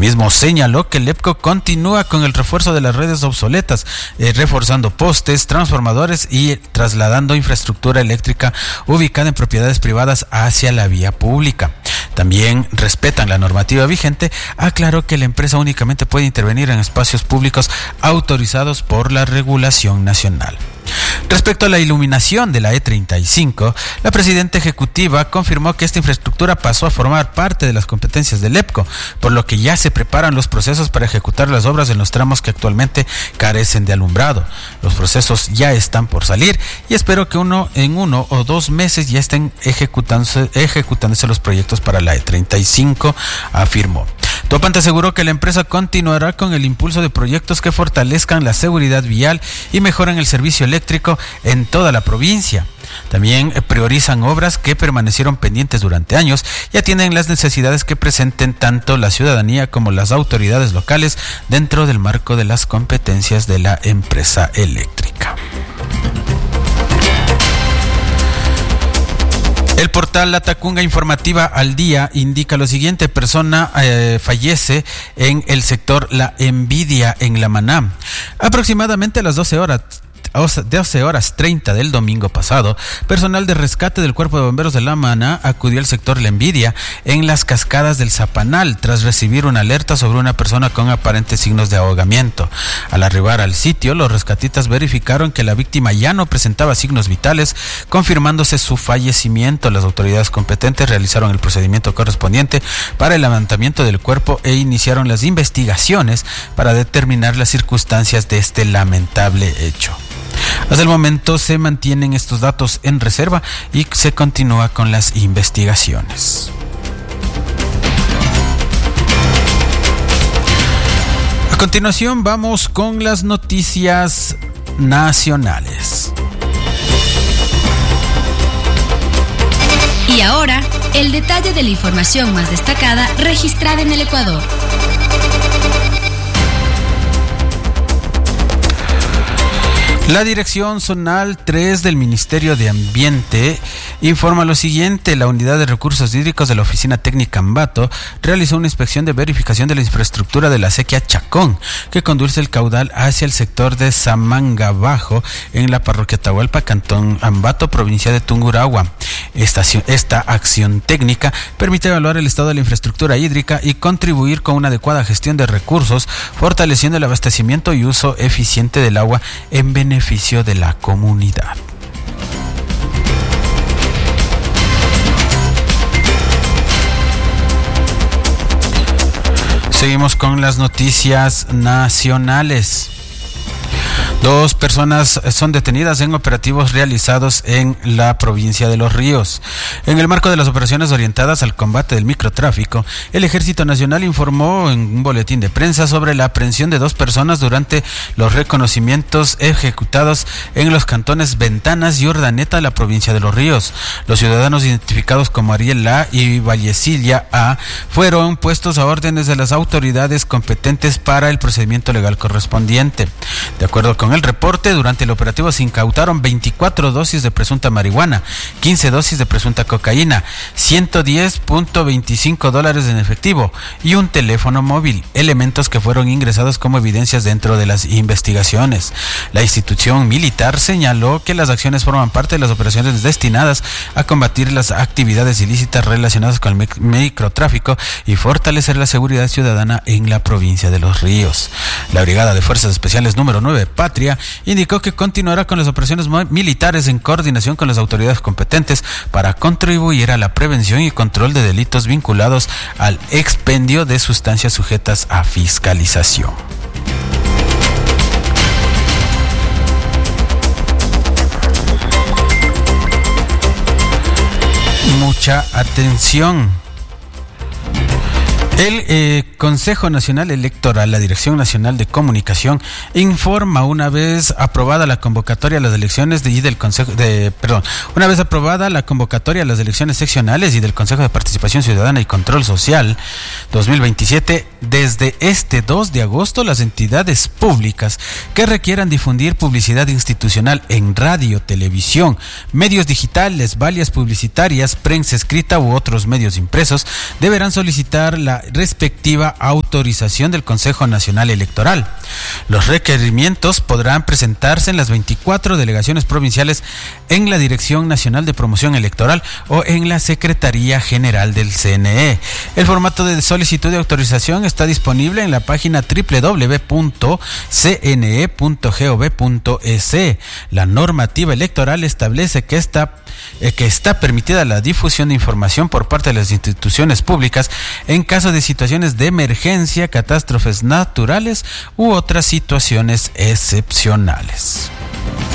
Asimismo, señaló que el EPCO continúa con el refuerzo de las redes obsoletas, reforzando postes, transformadores y trasladando infraestructura eléctrica ubicada en propiedades privadas hacia la vía pública. También respetan la normativa vigente. Aclaró que la empresa únicamente puede intervenir en espacios públicos autorizados por la regulación nacional. Respecto a la iluminación de la E35, la presidenta ejecutiva confirmó que esta infraestructura pasó a formar parte de las competencias del EPCO, por lo que ya se preparan los procesos para ejecutar las obras en los tramos que actualmente carecen de alumbrado. Los procesos ya están por salir y espero que en 1 o 2 meses ya estén ejecutándose los proyectos para la E35, afirmó. Topante aseguró que la empresa continuará con el impulso de proyectos que fortalezcan la seguridad vial y mejoren el servicio eléctrico en toda la provincia. También priorizan obras que permanecieron pendientes durante años y atienden las necesidades que presenten tanto la ciudadanía como las autoridades locales dentro del marco de las competencias de la empresa eléctrica. El portal Latacunga Informativa al Día indica lo siguiente: persona fallece en el sector La Envidia en La Maná. Aproximadamente a las 12:30 del domingo pasado, personal de rescate del Cuerpo de Bomberos de La Maná acudió al sector La Envidia en las cascadas del Zapanal tras recibir una alerta sobre una persona con aparentes signos de ahogamiento. Al arribar al sitio, los rescatistas verificaron que la víctima ya no presentaba signos vitales, confirmándose su fallecimiento. Las autoridades competentes realizaron el procedimiento correspondiente para el levantamiento del cuerpo e iniciaron las investigaciones para determinar las circunstancias de este lamentable hecho. Hasta el momento se mantienen estos datos en reserva y se continúa con las investigaciones. A continuación vamos con las noticias nacionales. Y ahora, el detalle de la información más destacada registrada en el Ecuador. La Dirección Zonal 3 del Ministerio de Ambiente informa lo siguiente: la Unidad de Recursos Hídricos de la Oficina Técnica Ambato realizó una inspección de verificación de la infraestructura de la acequia Chacón, que conduce el caudal hacia el sector de Samanga Bajo, en la parroquia Atahualpa, Cantón Ambato, provincia de Tungurahua. Esta acción técnica permite evaluar el estado de la infraestructura hídrica y contribuir con una adecuada gestión de recursos, fortaleciendo el abastecimiento y uso eficiente del agua en beneficio de la comunidad. Seguimos con las noticias nacionales. 2 personas son detenidas en operativos realizados en la provincia de Los Ríos. En el marco de las operaciones orientadas al combate del microtráfico, el Ejército Nacional informó en un boletín de prensa sobre la aprehensión de 2 personas durante los reconocimientos ejecutados en los cantones Ventanas y Urdaneta de la provincia de Los Ríos. Los ciudadanos identificados como Ariel A y Vallecilla A fueron puestos a órdenes de las autoridades competentes para el procedimiento legal correspondiente. De acuerdo con el reporte, durante el operativo se incautaron 24 dosis de presunta marihuana, 15 dosis de presunta cocaína, $110.25 en efectivo y un teléfono móvil, elementos que fueron ingresados como evidencias dentro de las investigaciones. La institución militar señaló que las acciones forman parte de las operaciones destinadas a combatir las actividades ilícitas relacionadas con el microtráfico y fortalecer la seguridad ciudadana en la provincia de Los Ríos. La Brigada de Fuerzas Especiales número 9 Patria indicó que continuará con las operaciones militares en coordinación con las autoridades competentes para contribuir a la prevención y control de delitos vinculados al expendio de sustancias sujetas a fiscalización. Mucha atención. El Consejo Nacional Electoral, la Dirección Nacional de Comunicación, informa una vez aprobada la convocatoria a las elecciones una vez aprobada la convocatoria a las elecciones seccionales y del Consejo de Participación Ciudadana y Control Social 2027, desde este 2 de agosto las entidades públicas que requieran difundir publicidad institucional en radio, televisión, medios digitales, vallas publicitarias, prensa escrita u otros medios impresos deberán solicitar la respectiva autorización autorización del Consejo Nacional Electoral. Los requerimientos podrán presentarse en las 24 delegaciones provinciales, en la Dirección Nacional de Promoción Electoral o en la Secretaría General del CNE. El formato de solicitud de autorización está disponible en la página www.cne.gov.es. La normativa electoral establece que está permitida la difusión de información por parte de las instituciones públicas en caso de situaciones de emergencia, catástrofes naturales u otras situaciones excepcionales.